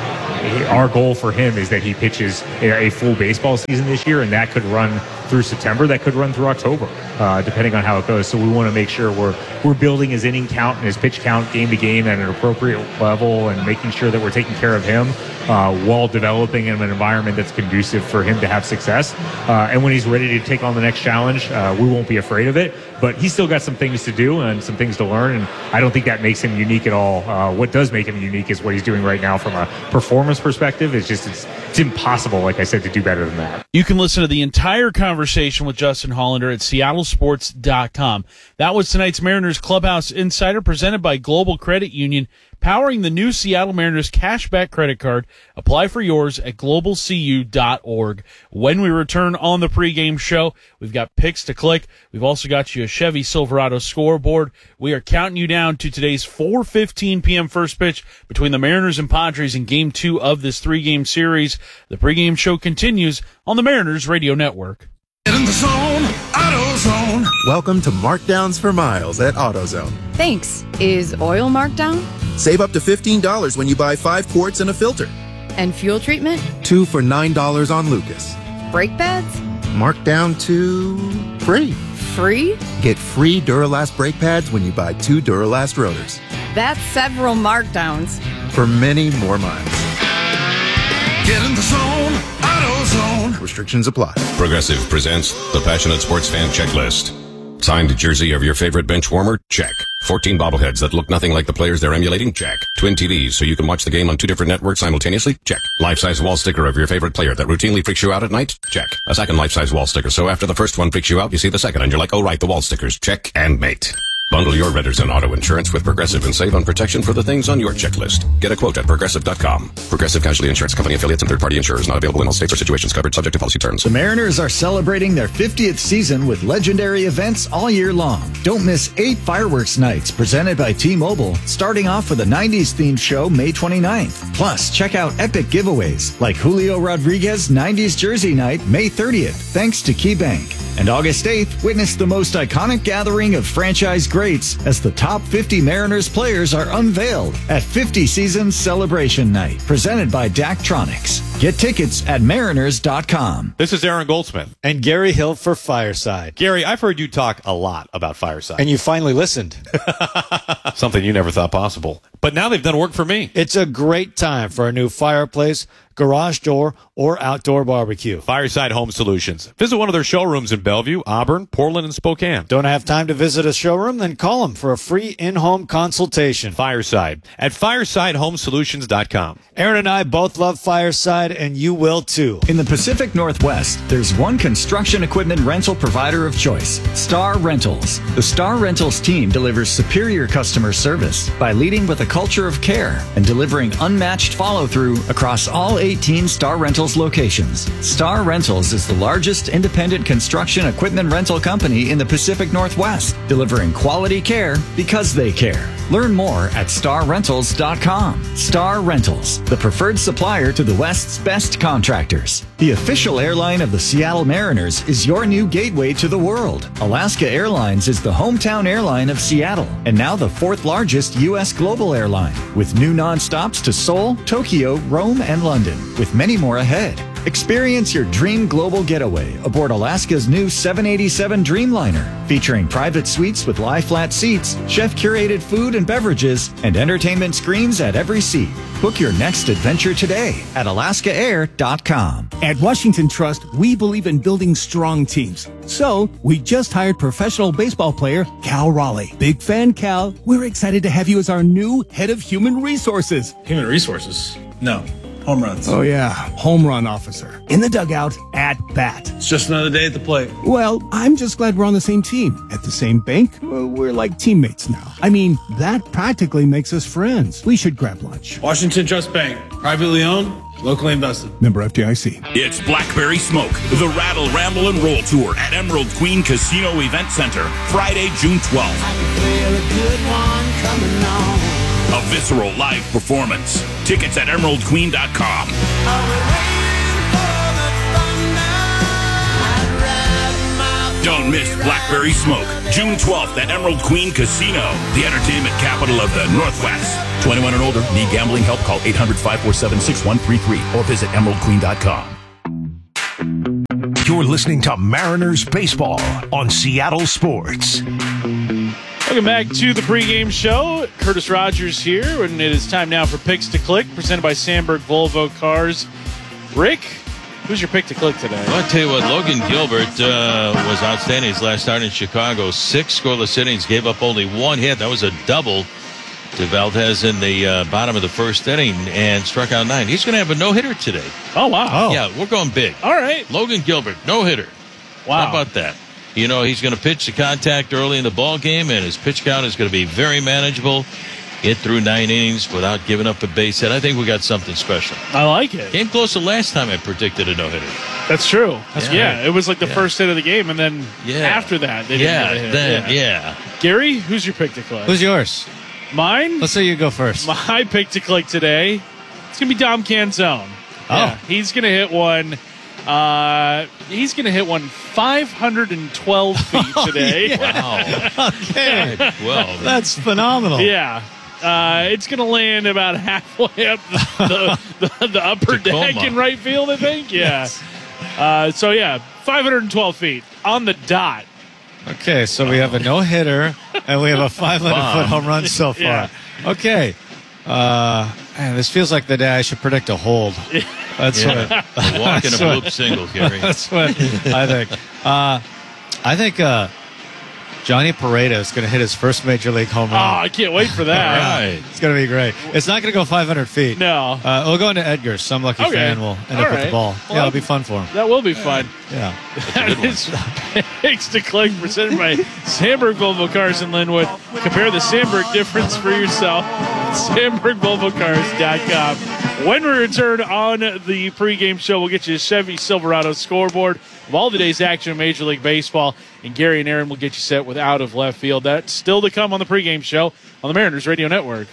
Our goal for him is that he pitches a full baseball season this year, and that could run through September, that could run through October, depending on how it goes. So we want to make sure we're building his inning count and his pitch count game to game at an appropriate level, and making sure that we're taking care of him while developing him an environment that's conducive for him to have success. And when he's ready to take on the next challenge, we won't be afraid of it. But he's still got some things to do and some things to learn, and I don't think that makes him unique at all. What does make him unique is what he's doing right now from a performance perspective. It's impossible, like I said, to do better than that. You can listen to the entire conversation with Justin Hollander at seattlesports.com. That was tonight's Mariners Clubhouse Insider, presented by Global Credit Union, powering the new Seattle Mariners cashback credit card. Apply for yours at globalcu.org. When we return on the pregame show, we've got picks to click. We've also got you a Chevy Silverado scoreboard. We are counting you down to today's 4:15 p.m. first pitch between the Mariners and Padres in Game 2 of this three-game series. The pregame show continues on the Mariners Radio Network. Get in the zone, AutoZone. Welcome to Markdowns for Miles at AutoZone. Thanks. Is oil marked down? Save up to $15 when you buy 5 quarts and a filter. And fuel treatment? 2 for $9 on Lucas. Brake pads? Marked down to free. Free? Get free Duralast brake pads when you buy 2 Duralast rotors. That's several markdowns. For many more miles. Get in the zone, AutoZone. Restrictions apply. Progressive presents the Passionate Sports Fan Checklist. Signed jersey of your favorite bench warmer? Check. 14 bobbleheads that look nothing like the players they're emulating? Check. Twin TVs so you can watch the game on 2 different networks simultaneously? Check. Life-size wall sticker of your favorite player that routinely freaks you out at night? Check. A second life-size wall sticker so after the first one freaks you out, you see the second and you're like, oh right, the wall stickers. Check and mate. Bundle your renters and auto insurance with Progressive and save on protection for the things on your checklist. Get a quote at Progressive.com. Progressive Casualty Insurance Company affiliates and third-party insurers not available in all states or situations covered subject to policy terms. The Mariners are celebrating their 50th season with legendary events all year long. Don't miss 8 fireworks nights presented by T-Mobile, starting off with a 90s themed show May 29th. Plus, check out epic giveaways like Julio Rodriguez 90s Jersey Night May 30th, thanks to KeyBank. And August 8th, witness the most iconic gathering of franchise greats as the top 50 Mariners players are unveiled at 50 Seasons Celebration Night, presented by Daktronics. Get tickets at mariners.com. This is Aaron Goldsmith. And Gary Hill for Fireside. Gary, I've heard you talk a lot about Fireside. And you finally listened. Something you never thought possible. But now they've done work for me. It's a great time for a new fireplace, garage door, or outdoor barbecue. Fireside Home Solutions. Visit one of their showrooms in Bellevue, Auburn, Portland, and Spokane. Don't have time to visit a showroom? Then call them for a free in-home consultation. Fireside at firesidehomesolutions.com. Aaron and I both love Fireside, and you will too. In the Pacific Northwest, there's one construction equipment rental provider of choice, Star Rentals. The Star Rentals team delivers superior customer service by leading with a culture of care and delivering unmatched follow-through across all 18 Star Rentals locations. Star Rentals is the largest independent construction equipment rental company in the Pacific Northwest, delivering quality care because they care. Learn more at starrentals.com. Star Rentals, the preferred supplier to the West's best contractors. The official airline of the Seattle Mariners is your new gateway to the world. Alaska Airlines is the hometown airline of Seattle and now the 4th largest U.S. global airline, with new nonstops to Seoul, Tokyo, Rome, and London, with many more ahead. Experience your dream global getaway aboard Alaska's new 787 Dreamliner, featuring private suites with lie-flat seats, chef-curated food and beverages, and entertainment screens at every seat. Book your next adventure today at alaskaair.com. At Washington Trust, we believe in building strong teams. So, we just hired professional baseball player Cal Raleigh. Big fan, Cal. We're excited to have you as our new head of human resources. Human resources? No. Home runs. Oh, yeah. Home run officer. In the dugout, at bat. It's just another day at the plate. Well, I'm just glad we're on the same team. At the same bank, we're like teammates now. I mean, that practically makes us friends. We should grab lunch. Washington Trust Bank. Privately owned, locally invested. Member FDIC. It's Blackberry Smoke, the Rattle, Ramble, and Roll Tour at Emerald Queen Casino Event Center, Friday, June 12th. A visceral live performance. Tickets at emeraldqueen.com. Don't miss Blackberry Smoke, June 12th at Emerald Queen Casino, the entertainment capital of the Northwest. 21 and older, need gambling help? Call 800-547-6133 or visit emeraldqueen.com. You're listening to Mariners Baseball on Seattle Sports. Welcome back to the pregame show. Curtis Rogers here, and it is time now for Picks to Click, presented by Sandberg Volvo Cars. Rick, who's your pick to click today? Well, I'll tell you what, Logan Gilbert was outstanding his last start in Chicago. 6 scoreless innings, gave up only 1 hit. That was a double to Valdez in the bottom of the first inning and struck out 9. He's going to have a no-hitter today. Oh, wow. Yeah, we're going big. All right. Logan Gilbert, no-hitter. Wow. How about that? You know, he's going to pitch the contact early in the ball game, and his pitch count is going to be very manageable. Hit through 9 innings without giving up a base hit. I think we got something special. I like it. Came close the last time I predicted a no-hitter. That's true. It was like the first hit of the game, and then after that, they didn't get a hit. Gary, who's your pick to click? Who's yours? Mine? Let's say you go first. My pick to click today, it's going to be Dom Canzone. Oh. Yeah, he's going to hit one. He's going to hit one 512 feet today. Wow. Okay. Well, that's phenomenal. Yeah. It's going to land about halfway up the upper deck in right field, I think. Yeah. Yes. 512 feet on the dot. Okay, so we have a no-hitter, and we have a 500-foot home run so far. Yeah. Okay. Man, this feels like the day I should predict a hold. That's what. Walking a bloop single, Gary. That's what I think. I think Johnny Pareto is going to hit his first major league home run. Oh, I can't wait for that. Right. It's going to be great. It's not going to go 500 feet. No. We'll go into Edgar's. Some lucky fan will end up with the ball. Well, it'll be fun for him. That will be fun. Yeah. That is Picks to Click, presented by Sandberg Volvo Cars in Linwood. Compare the Sandberg difference for yourself. SandbergVolvoCars.com. When we return on the pregame show, we'll get you a Chevy Silverado scoreboard of all the day's action in Major League Baseball. And Gary and Aaron will get you set with Out of Left Field. That's still to come on the pregame show on the Mariners Radio Network.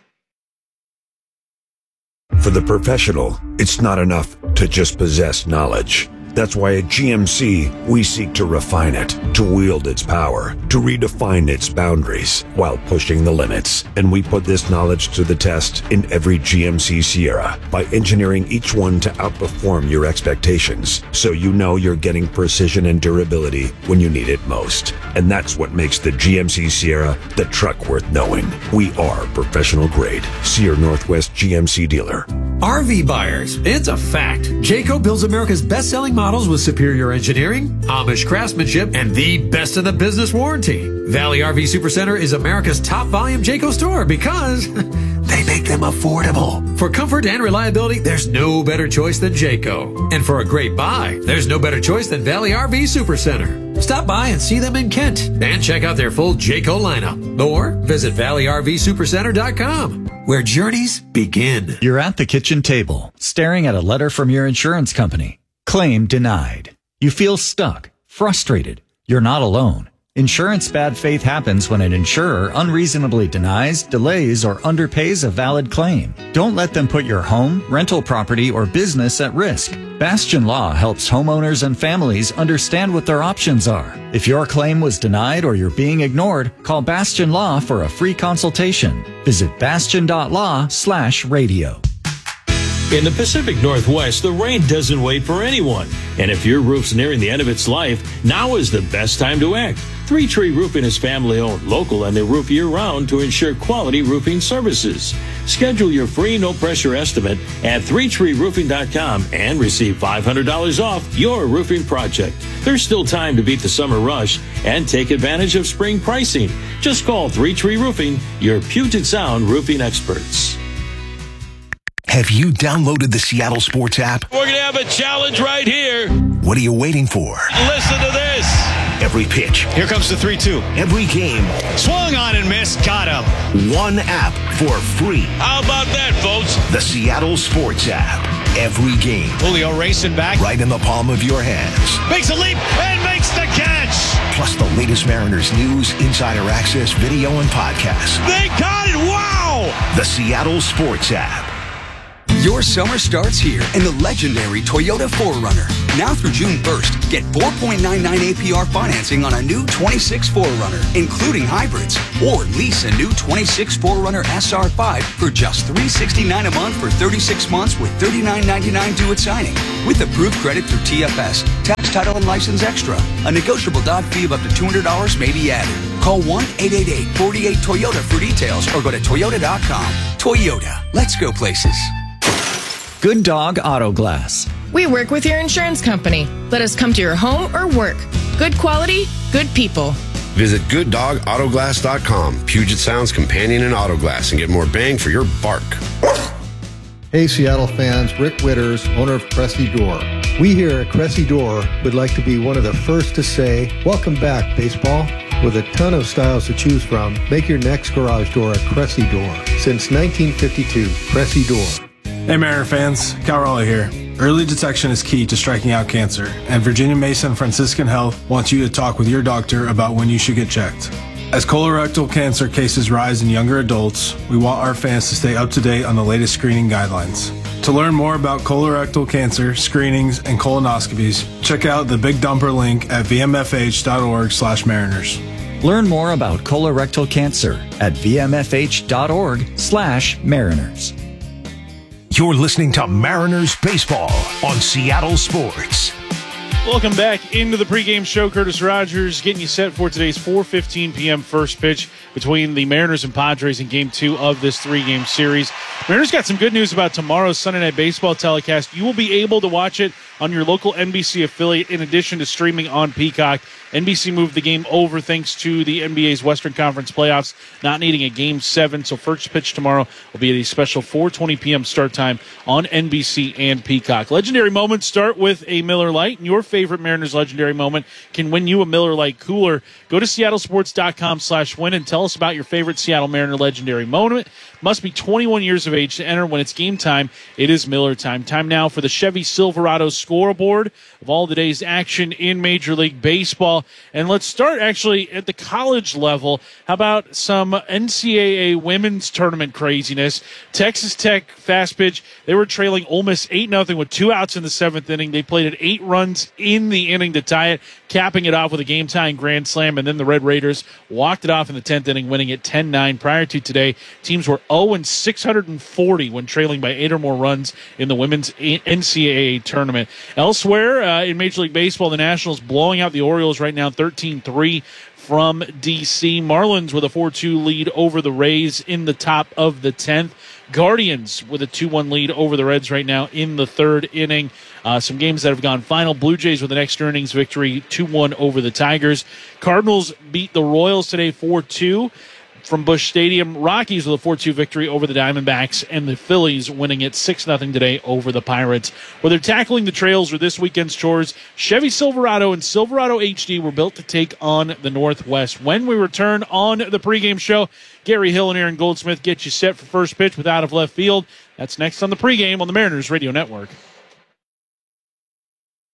For the professional, it's not enough to just possess knowledge. That's why at GMC, we seek to refine it, to wield its power, to redefine its boundaries while pushing the limits. And we put this knowledge to the test in every GMC Sierra by engineering each one to outperform your expectations, so you know you're getting precision and durability when you need it most. And that's what makes the GMC Sierra the truck worth knowing. We are professional grade. See your Northwest GMC dealer. RV buyers, it's a fact. Jayco builds America's best-selling models with superior engineering, Amish craftsmanship, and the best in the business warranty. Valley RV Supercenter is America's top volume Jayco store because they make them affordable. For comfort and reliability, there's no better choice than Jayco. And for a great buy, there's no better choice than Valley RV Supercenter. Stop by and see them in Kent and check out their full Jayco lineup. Or visit ValleyRVSupercenter.com, where journeys begin. You're at the kitchen table, staring at a letter from your insurance company. Claim denied. You feel stuck, frustrated. You're not alone. Insurance bad faith happens when an insurer unreasonably denies, delays, or underpays a valid claim. Don't let them put your home, rental property, or business at risk. Bastion Law helps homeowners and families understand what their options are. If your claim was denied or you're being ignored, call Bastion Law for a free consultation. Visit bastion.law/radio. In the Pacific Northwest, the rain doesn't wait for anyone. And if your roof's nearing the end of its life, now is the best time to act. Three Tree Roofing is family-owned, local, and they roof year-round to ensure quality roofing services. Schedule your free, no-pressure estimate at 3treeroofing.com and receive $500 off your roofing project. There's still time to beat the summer rush and take advantage of spring pricing. Just call 3 Tree Roofing, your Puget Sound roofing experts. Have you downloaded the Seattle Sports app? We're going to have a challenge right here. What are you waiting for? Listen to this. Every pitch. Here comes the 3-2. Every game. Swung on and missed. Got him. One app for free. How about that, folks? The Seattle Sports app. Every game. Julio racing back. Right in the palm of your hands. Makes a leap and makes the catch. Plus the latest Mariners news, insider access, video, and podcasts. They got it. Wow. The Seattle Sports app. Your summer starts here in the legendary Toyota 4Runner. Now through June 1st, get 4.99 APR financing on a new 26 4Runner, including hybrids. Or lease a new 26 4Runner SR5 for just $369 a month for 36 months with $39.99 due at signing. With approved credit through TFS, tax, title, and license extra. A negotiable doc fee of up to $200 may be added. Call 1-888-48-TOYOTA for details or go to toyota.com. Toyota, let's go places. Good Dog Auto Glass. We work with your insurance company. Let us come to your home or work. Good quality, good people. Visit GoodDogAutoGlass.com, Puget Sound's companion in auto glass, and get more bang for your bark. Hey, Seattle fans, Rick Witters, owner of Cressy Door. We here at Cressy Door would like to be one of the first to say, welcome back, baseball. With a ton of styles to choose from, make your next garage door a Cressy Door. Since 1952, Cressy Door. Hey Mariner fans, Cal Raleigh here. Early detection is key to striking out cancer, and Virginia Mason Franciscan Health wants you to talk with your doctor about when you should get checked. As colorectal cancer cases rise in younger adults, we want our fans to stay up to date on the latest screening guidelines. To learn more about colorectal cancer, screenings, and colonoscopies, check out the Big Dumper link at vmfh.org/mariners. Learn more about colorectal cancer at vmfh.org/mariners. You're listening to Mariners Baseball on Seattle Sports. Welcome back into the pregame show. Curtis Rogers getting you set for today's 4:15 p.m. first pitch between the Mariners and Padres in Game 2 of this three-game series. Mariners got some good news about tomorrow's Sunday Night Baseball telecast. You will be able to watch it on your local NBC affiliate in addition to streaming on Peacock. NBC moved the game over thanks to the NBA's Western Conference playoffs not needing a Game 7, so first pitch tomorrow will be at a special 4:20 p.m. start time on NBC and Peacock. Legendary moments start with a Miller Lite, and your favorite Mariners legendary moment can win you a Miller Lite cooler. Go to seattlesports.com/win and tell us about your favorite Seattle Mariner legendary moment. Must be 21 years of age to enter. When it's game time, it is Miller time. Time now for the Chevy Silverado scoreboard of all the day's action in Major League Baseball. And let's start actually at the college level. How about some NCAA women's tournament craziness? Texas Tech fast pitch. They were trailing Ole Miss 8-0 with 2 outs in the 7th inning. They played at 8 runs in the inning to tie it, capping it off with a game-tying grand slam. And then the Red Raiders walked it off in the 10th inning, winning it 10-9. Prior to today, teams were 0-640 when trailing by 8 or more runs in the women's NCAA tournament. Elsewhere in Major League Baseball, the Nationals blowing out the Orioles right now 13-3 from D.C. Marlins with a 4-2 lead over the Rays in the top of the 10th. Guardians with a 2-1 lead over the Reds right now in the 3rd inning. Some games that have gone final. Blue Jays with an extra innings victory, 2-1 over the Tigers. Cardinals beat the Royals today 4-2. From Busch Stadium. Rockies with a 4-2 victory over the Diamondbacks, and the Phillies winning it 6-0 today over the Pirates. Whether tackling the trails or this weekend's chores, Chevy Silverado and Silverado HD were built to take on the Northwest. When we return on the pregame show, Gary Hill and Aaron Goldsmith get you set for first pitch with Out of Left Field. That's next on the pregame on the Mariners Radio Network.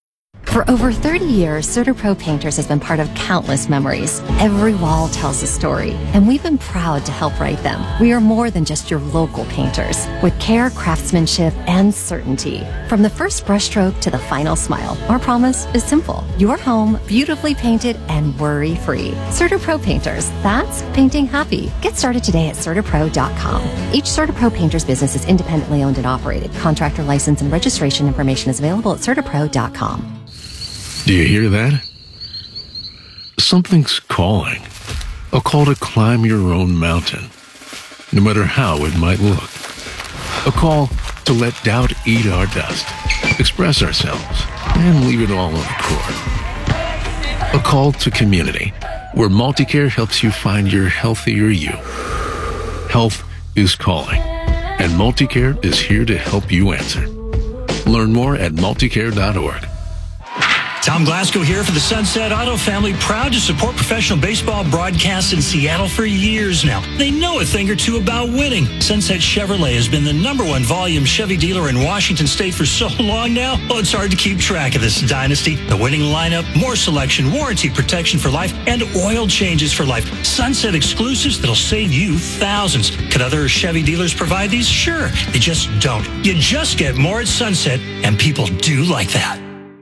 For over 30 years, CertaPro Painters has been part of countless memories. Every wall tells a story, and we've been proud to help write them. We are more than just your local painters, with care, craftsmanship, and certainty. From the first brushstroke to the final smile, our promise is simple. Your home, beautifully painted and worry-free. CertaPro Painters, that's painting happy. Get started today at CertaPro.com. Each CertaPro Painters business is independently owned and operated. Contractor license and registration information is available at CertaPro.com. Do you hear that? Something's calling. A call to climb your own mountain, no matter how it might look. A call to let doubt eat our dust, express ourselves, and leave it all on the court. A call to community, where Multicare helps you find your healthier you. Health is calling, and Multicare is here to help you answer. Learn more at multicare.org. Tom Glasgow here for the Sunset Auto family, proud to support professional baseball broadcasts in Seattle for years now. They know a thing or two about winning. Sunset Chevrolet has been the #1 volume Chevy dealer in Washington State for so long now, well, it's hard to keep track of this dynasty. The winning lineup, more selection, warranty protection for life, and oil changes for life. Sunset exclusives that'll save you thousands. Could other Chevy dealers provide these? Sure, they just don't. You just get more at Sunset, and people do like that.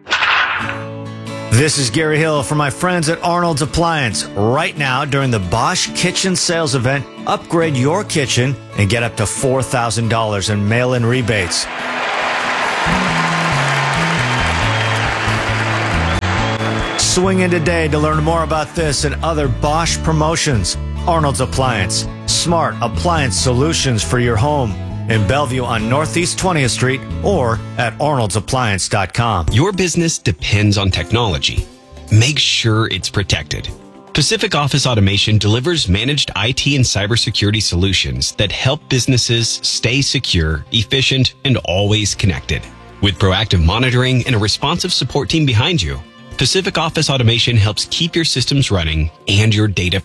This is Gary Hill for my friends at Arnold's Appliance. Right now, during the Bosch Kitchen Sales Event, upgrade your kitchen and get up to $4,000 in mail-in rebates. Swing in today to learn more about this and other Bosch promotions. Arnold's Appliance. Smart appliance solutions for your home. In Bellevue on Northeast 20th Street or at arnoldsappliance.com. Your business depends on technology. Make sure it's protected. Pacific Office Automation delivers managed IT and cybersecurity solutions that help businesses stay secure, efficient, and always connected. With proactive monitoring and a responsive support team behind you, Pacific Office Automation helps keep your systems running and your data